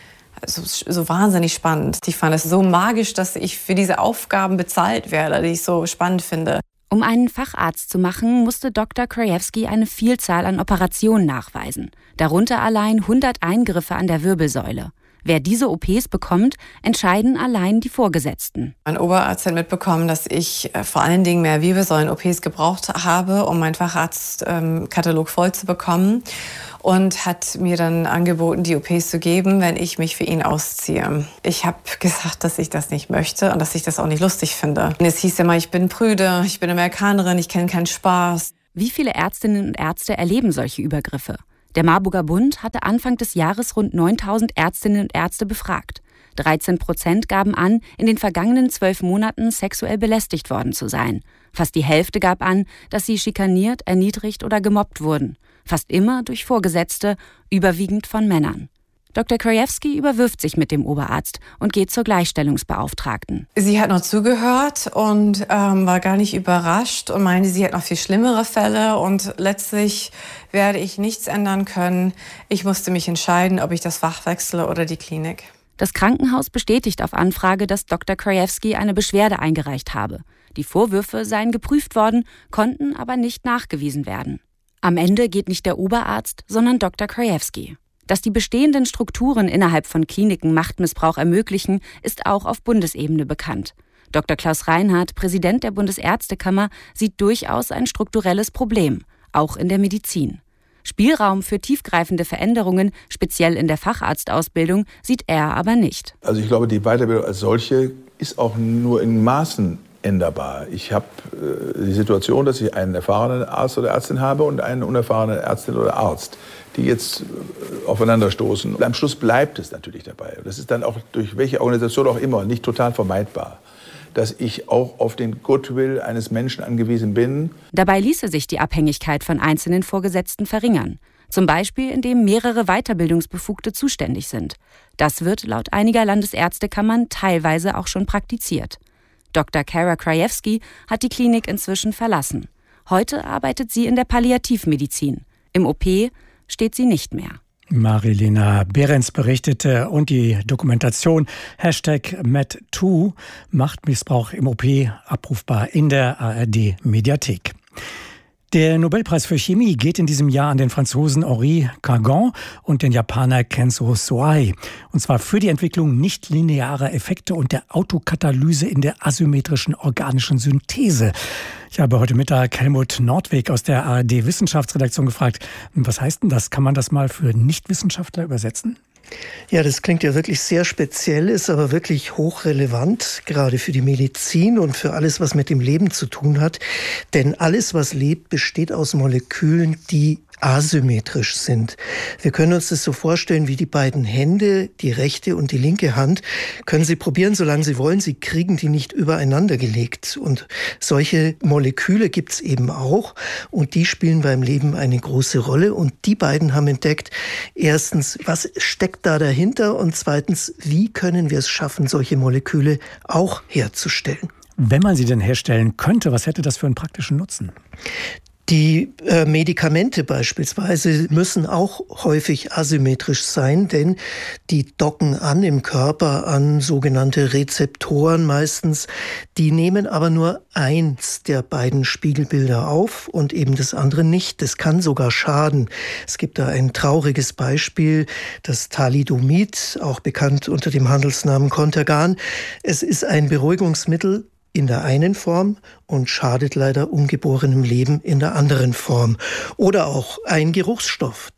so wahnsinnig spannend. Ich fand es so magisch, dass ich für diese Aufgaben bezahlt werde, die ich so spannend finde. Um einen Facharzt zu machen, musste Dr. Krajewski eine Vielzahl an Operationen nachweisen. Darunter allein 100 Eingriffe an der Wirbelsäule. Wer diese OPs bekommt, entscheiden allein die Vorgesetzten. Mein Oberarzt hat mitbekommen, dass ich vor allen Dingen mehr Wirbelsäulen-OPs gebraucht habe, um meinen Facharztkatalog voll zu bekommen. Und hat mir dann angeboten, die OPs zu geben, wenn ich mich für ihn ausziehe. Ich habe gesagt, dass ich das nicht möchte und dass ich das auch nicht lustig finde. Und es hieß immer, ich bin prüde, ich bin Amerikanerin, ich kenne keinen Spaß. Wie viele Ärztinnen und Ärzte erleben solche Übergriffe? Der Marburger Bund hatte Anfang des Jahres rund 9.000 Ärztinnen und Ärzte befragt. 13% gaben an, in den vergangenen 12 Monaten sexuell belästigt worden zu sein. Fast die Hälfte gab an, dass sie schikaniert, erniedrigt oder gemobbt wurden. Fast immer durch Vorgesetzte, überwiegend von Männern. Dr. Krajewski überwirft sich mit dem Oberarzt und geht zur Gleichstellungsbeauftragten. Sie hat noch zugehört und war gar nicht überrascht und meinte, sie hat noch viel schlimmere Fälle und letztlich werde ich nichts ändern können. Ich musste mich entscheiden, ob ich das Fach wechsle oder die Klinik. Das Krankenhaus bestätigt auf Anfrage, dass Dr. Krajewski eine Beschwerde eingereicht habe. Die Vorwürfe seien geprüft worden, konnten aber nicht nachgewiesen werden. Am Ende geht nicht der Oberarzt, sondern Dr. Krajewski. Dass die bestehenden Strukturen innerhalb von Kliniken Machtmissbrauch ermöglichen, ist auch auf Bundesebene bekannt. Dr. Klaus Reinhardt, Präsident der Bundesärztekammer, sieht durchaus ein strukturelles Problem, auch in der Medizin. Spielraum für tiefgreifende Veränderungen, speziell in der Facharztausbildung, sieht er aber nicht. Also ich glaube, die Weiterbildung als solche ist auch nur in Maßen änderbar. Ich habe die Situation, dass ich einen erfahrenen Arzt oder Ärztin habe und einen unerfahrenen Ärztin oder Arzt, die jetzt aufeinanderstoßen. Und am Schluss bleibt es natürlich dabei. Das ist dann auch durch welche Organisation auch immer nicht total vermeidbar, dass ich auch auf den Goodwill eines Menschen angewiesen bin. Dabei ließe sich die Abhängigkeit von einzelnen Vorgesetzten verringern. Zum Beispiel, indem mehrere Weiterbildungsbefugte zuständig sind. Das wird laut einiger Landesärztekammern teilweise auch schon praktiziert. Dr. Kara Krajewski hat die Klinik inzwischen verlassen. Heute arbeitet sie in der Palliativmedizin. Im OP steht sie nicht mehr. Marilena Behrens berichtete und die Dokumentation #MedToo, Machtmissbrauch im OP, abrufbar in der ARD-Mediathek. Der Nobelpreis für Chemie geht in diesem Jahr an den Franzosen Henri Cargan und den Japaner Kenzo Soai. Und zwar für die Entwicklung nichtlinearer Effekte und der Autokatalyse in der asymmetrischen organischen Synthese. Ich habe heute Mittag Helmut Nordweg aus der ARD-Wissenschaftsredaktion gefragt, was heißt denn das? Kann man das mal für Nichtwissenschaftler übersetzen? Ja, das klingt ja wirklich sehr speziell, ist aber wirklich hochrelevant, gerade für die Medizin und für alles, was mit dem Leben zu tun hat. Denn alles, was lebt, besteht aus Molekülen, die asymmetrisch sind. Wir können uns das so vorstellen wie die beiden Hände, die rechte und die linke Hand. Können Sie probieren, solange Sie wollen. Sie kriegen die nicht übereinander gelegt. Und solche Moleküle gibt's eben auch. Und die spielen beim Leben eine große Rolle. Und die beiden haben entdeckt, erstens, was steckt da dahinter? Und zweitens, wie können wir es schaffen, solche Moleküle auch herzustellen? Wenn man sie denn herstellen könnte, was hätte das für einen praktischen Nutzen? Die Medikamente beispielsweise müssen auch häufig asymmetrisch sein, denn die docken an im Körper an sogenannte Rezeptoren meistens. Die nehmen aber nur eins der beiden Spiegelbilder auf und eben das andere nicht. Das kann sogar schaden. Es gibt da ein trauriges Beispiel, das Thalidomid, auch bekannt unter dem Handelsnamen Contergan. Es ist ein Beruhigungsmittel in der einen Form und schadet leider ungeborenem Leben in der anderen Form. Oder auch ein Geruchsstoff,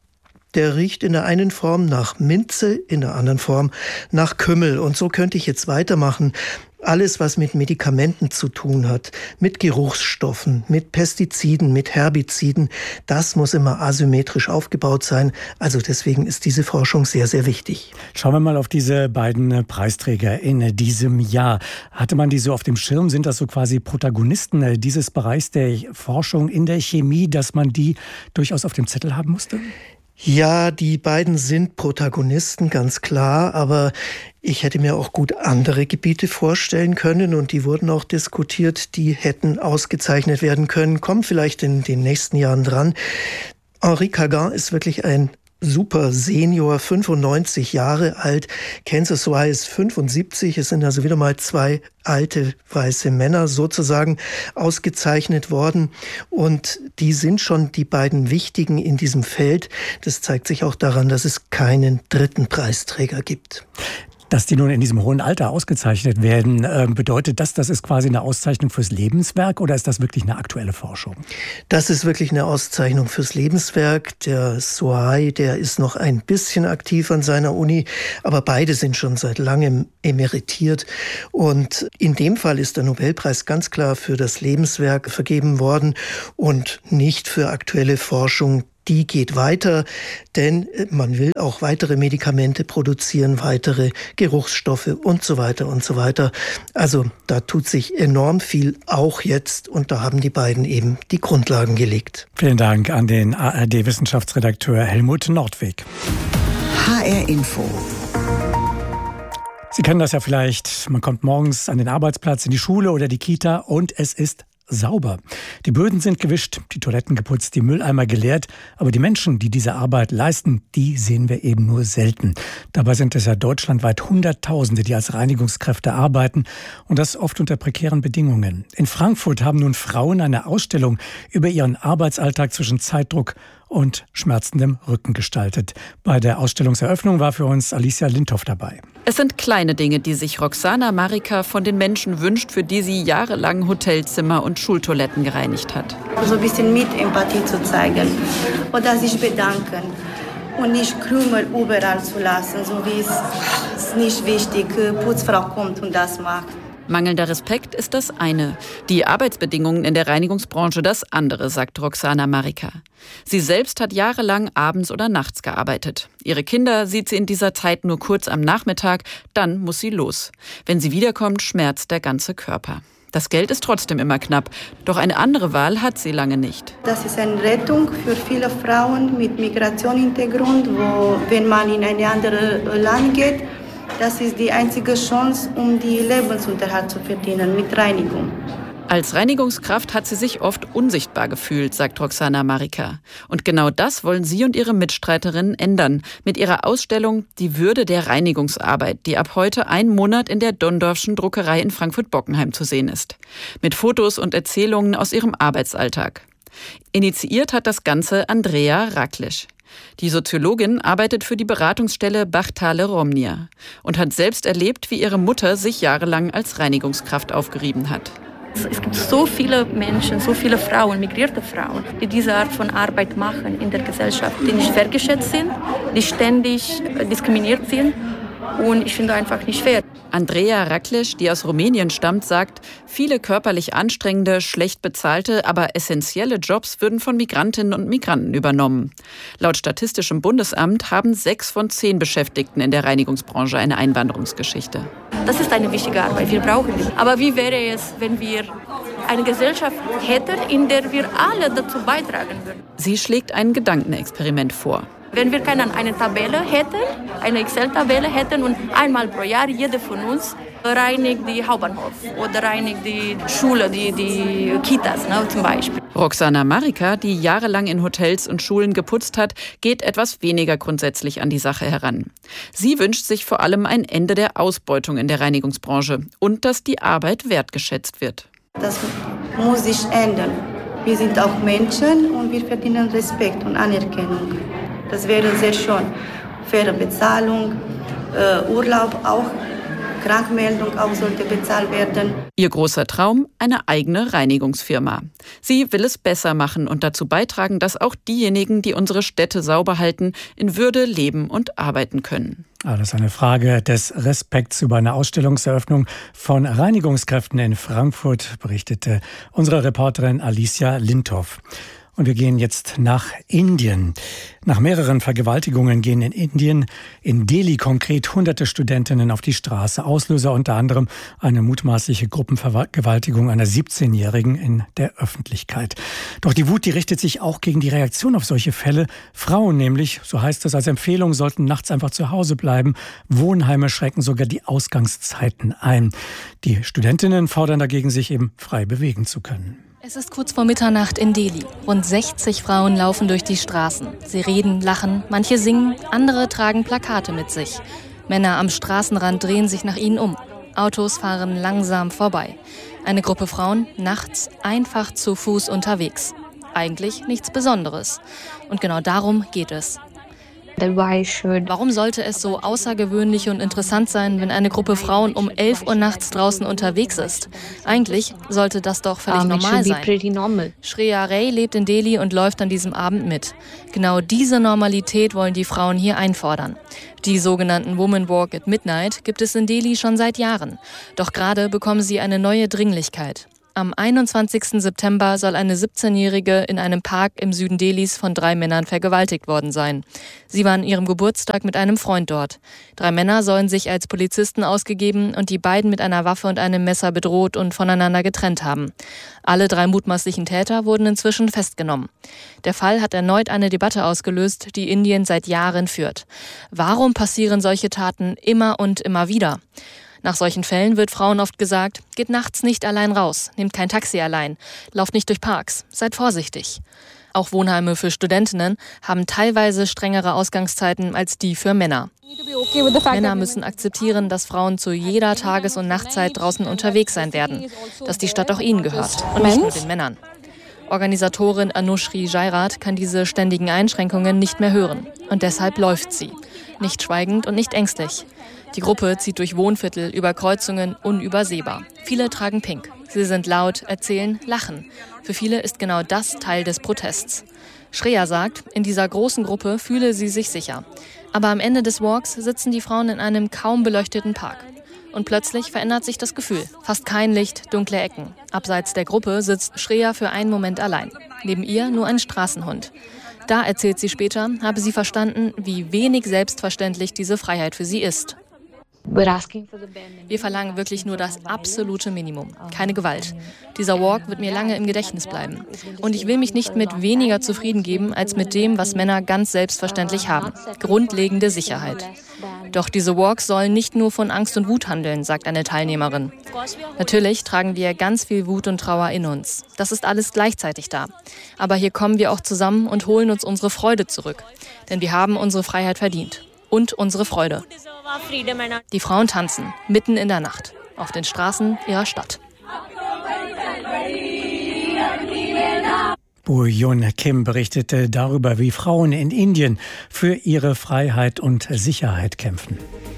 der riecht in der einen Form nach Minze, in der anderen Form nach Kümmel. Und so könnte ich jetzt weitermachen. Alles, was mit Medikamenten zu tun hat, mit Geruchsstoffen, mit Pestiziden, mit Herbiziden, das muss immer asymmetrisch aufgebaut sein. Also deswegen ist diese Forschung sehr, sehr wichtig. Schauen wir mal auf diese beiden Preisträger in diesem Jahr. Hatte man die so auf dem Schirm? Sind das so quasi Protagonisten dieses Bereichs der Forschung in der Chemie, dass man die durchaus auf dem Zettel haben musste? Ja, die beiden sind Protagonisten, ganz klar, aber ich hätte mir auch gut andere Gebiete vorstellen können und die wurden auch diskutiert, die hätten ausgezeichnet werden können, kommen vielleicht in den nächsten Jahren dran. Henri Cagin ist wirklich ein super Senior, 95 Jahre alt. Ken Sosua ist 75. Es sind also wieder mal zwei alte weiße Männer sozusagen ausgezeichnet worden. Und die sind schon die beiden Wichtigen in diesem Feld. Das zeigt sich auch daran, dass es keinen dritten Preisträger gibt. Dass die nun in diesem hohen Alter ausgezeichnet werden, bedeutet das ist quasi eine Auszeichnung fürs Lebenswerk oder ist das wirklich eine aktuelle Forschung? Das ist wirklich eine Auszeichnung fürs Lebenswerk. Der Soai, der ist noch ein bisschen aktiv an seiner Uni, aber beide sind schon seit langem emeritiert. Und in dem Fall ist der Nobelpreis ganz klar für das Lebenswerk vergeben worden und nicht für aktuelle Forschung. Die geht weiter, denn man will auch weitere Medikamente produzieren, weitere Geruchsstoffe und so weiter und so weiter. Also da tut sich enorm viel, auch jetzt, und da haben die beiden eben die Grundlagen gelegt. Vielen Dank an den ARD-Wissenschaftsredakteur Helmut Nordwig. HR Info. Sie kennen das ja vielleicht, man kommt morgens an den Arbeitsplatz, in die Schule oder die Kita und es ist sauber. Die Böden sind gewischt, die Toiletten geputzt, die Mülleimer geleert. Aber die Menschen, die diese Arbeit leisten, die sehen wir eben nur selten. Dabei sind es ja deutschlandweit Hunderttausende, die als Reinigungskräfte arbeiten und das oft unter prekären Bedingungen. In Frankfurt haben nun Frauen eine Ausstellung über ihren Arbeitsalltag zwischen Zeitdruck und schmerzendem Rücken gestaltet. Bei der Ausstellungseröffnung war für uns Alicia Lindhoff dabei. Es sind kleine Dinge, die sich Roxana Marika von den Menschen wünscht, für die sie jahrelang Hotelzimmer und Schultoiletten gereinigt hat. So ein bisschen Mitempathie zu zeigen oder sich bedanken und nicht Krümel überall zu lassen, so wie es ist nicht wichtig, Putzfrau kommt und das macht. Mangelnder Respekt ist das eine, die Arbeitsbedingungen in der Reinigungsbranche das andere, sagt Roxana Marika. Sie selbst hat jahrelang abends oder nachts gearbeitet. Ihre Kinder sieht sie in dieser Zeit nur kurz am Nachmittag, dann muss sie los. Wenn sie wiederkommt, schmerzt der ganze Körper. Das Geld ist trotzdem immer knapp, doch eine andere Wahl hat sie lange nicht. Das ist eine Rettung für viele Frauen mit Migrationshintergrund, wo, wenn man in ein anderes Land geht, das ist die einzige Chance, um die Lebensunterhalt zu verdienen mit Reinigung. Als Reinigungskraft hat sie sich oft unsichtbar gefühlt, sagt Roxana Marika. Und genau das wollen sie und ihre Mitstreiterinnen ändern. Mit ihrer Ausstellung Die Würde der Reinigungsarbeit, die ab heute einen Monat in der Dondorfschen Druckerei in Frankfurt-Bockenheim zu sehen ist. Mit Fotos und Erzählungen aus ihrem Arbeitsalltag. Initiiert hat das Ganze Andrea Raklisch. Die Soziologin arbeitet für die Beratungsstelle Bachtale Romnia und hat selbst erlebt, wie ihre Mutter sich jahrelang als Reinigungskraft aufgerieben hat. Es gibt so viele Menschen, so viele Frauen, migrierte Frauen, die diese Art von Arbeit machen in der Gesellschaft, die nicht wertgeschätzt sind, die ständig diskriminiert sind. Und ich finde einfach nicht fair. Andrea Raklisch, die aus Rumänien stammt, sagt, viele körperlich anstrengende, schlecht bezahlte, aber essentielle Jobs würden von Migrantinnen und Migranten übernommen. Laut Statistischem Bundesamt haben 6 von 10 Beschäftigten in der Reinigungsbranche eine Einwanderungsgeschichte. Das ist eine wichtige Arbeit, wir brauchen die. Aber wie wäre es, wenn wir eine Gesellschaft hätten, in der wir alle dazu beitragen würden? Sie schlägt ein Gedankenexperiment vor. Wenn wir eine Tabelle hätten, eine Excel-Tabelle hätten und einmal pro Jahr jeder von uns reinigt die Hauptbahnhof oder reinigt die Schule, die Kitas, zum Beispiel. Roxana Marika, die jahrelang in Hotels und Schulen geputzt hat, geht etwas weniger grundsätzlich an die Sache heran. Sie wünscht sich vor allem ein Ende der Ausbeutung in der Reinigungsbranche und dass die Arbeit wertgeschätzt wird. Das muss sich ändern. Wir sind auch Menschen und wir verdienen Respekt und Anerkennung. Das wäre sehr schön. Faire Bezahlung, Urlaub auch Krankmeldung auch sollte bezahlt werden. Ihr großer Traum, eine eigene Reinigungsfirma. Sie will es besser machen und dazu beitragen, dass auch diejenigen, die unsere Städte sauber halten, in Würde leben und arbeiten können. Alles eine Frage des Respekts über eine Ausstellungseröffnung von Reinigungskräften in Frankfurt, berichtete unsere Reporterin Alicia Lindhoff. Und wir gehen jetzt nach Indien. Nach mehreren Vergewaltigungen gehen in Indien, in Delhi konkret, hunderte Studentinnen auf die Straße. Auslöser unter anderem eine mutmaßliche Gruppenvergewaltigung einer 17-Jährigen in der Öffentlichkeit. Doch die Wut, die richtet sich auch gegen die Reaktion auf solche Fälle. Frauen nämlich, so heißt es als Empfehlung, sollten nachts einfach zu Hause bleiben. Wohnheime schränken sogar die Ausgangszeiten ein. Die Studentinnen fordern dagegen, sich eben frei bewegen zu können. Es ist kurz vor Mitternacht in Delhi. Rund 60 Frauen laufen durch die Straßen. Sie reden, lachen, manche singen, andere tragen Plakate mit sich. Männer am Straßenrand drehen sich nach ihnen um. Autos fahren langsam vorbei. Eine Gruppe Frauen nachts einfach zu Fuß unterwegs. Eigentlich nichts Besonderes. Und genau darum geht es. Warum sollte es so außergewöhnlich und interessant sein, wenn eine Gruppe Frauen um 11 Uhr nachts draußen unterwegs ist? Eigentlich sollte das doch völlig normal sein. Shreya Ray lebt in Delhi und läuft an diesem Abend mit. Genau diese Normalität wollen die Frauen hier einfordern. Die sogenannten Woman Walk at Midnight gibt es in Delhi schon seit Jahren. Doch gerade bekommen sie eine neue Dringlichkeit. Am 21. September soll eine 17-Jährige in einem Park im Süden Delhis von 3 Männern vergewaltigt worden sein. Sie war an ihrem Geburtstag mit einem Freund dort. 3 Männer sollen sich als Polizisten ausgegeben und die beiden mit einer Waffe und einem Messer bedroht und voneinander getrennt haben. Alle 3 mutmaßlichen Täter wurden inzwischen festgenommen. Der Fall hat erneut eine Debatte ausgelöst, die Indien seit Jahren führt. Warum passieren solche Taten immer und immer wieder? Nach solchen Fällen wird Frauen oft gesagt, geht nachts nicht allein raus, nehmt kein Taxi allein, lauft nicht durch Parks, seid vorsichtig. Auch Wohnheime für Studentinnen haben teilweise strengere Ausgangszeiten als die für Männer. Männer müssen akzeptieren, dass Frauen zu jeder Tages- und Nachtzeit draußen unterwegs sein werden, dass die Stadt auch ihnen gehört und nicht nur den Männern. Organisatorin Anushri Jairat kann diese ständigen Einschränkungen nicht mehr hören. Und deshalb läuft sie. Nicht schweigend und nicht ängstlich. Die Gruppe zieht durch Wohnviertel, über Kreuzungen, unübersehbar. Viele tragen pink. Sie sind laut, erzählen, lachen. Für viele ist genau das Teil des Protests. Shreya sagt, in dieser großen Gruppe fühle sie sich sicher. Aber am Ende des Walks sitzen die Frauen in einem kaum beleuchteten Park. Und plötzlich verändert sich das Gefühl. Fast kein Licht, dunkle Ecken. Abseits der Gruppe sitzt Shreya für einen Moment allein. Neben ihr nur ein Straßenhund. Da, erzählt sie später, habe sie verstanden, wie wenig selbstverständlich diese Freiheit für sie ist. Wir verlangen wirklich nur das absolute Minimum. Keine Gewalt. Dieser Walk wird mir lange im Gedächtnis bleiben. Und ich will mich nicht mit weniger zufrieden geben, als mit dem, was Männer ganz selbstverständlich haben. Grundlegende Sicherheit. Doch diese Walks sollen nicht nur von Angst und Wut handeln, sagt eine Teilnehmerin. Natürlich tragen wir ganz viel Wut und Trauer in uns. Das ist alles gleichzeitig da. Aber hier kommen wir auch zusammen und holen uns unsere Freude zurück. Denn wir haben unsere Freiheit verdient. Und unsere Freude. Die Frauen tanzen, mitten in der Nacht, auf den Straßen ihrer Stadt. Boo-Yun Kim berichtete darüber, wie Frauen in Indien für ihre Freiheit und Sicherheit kämpfen.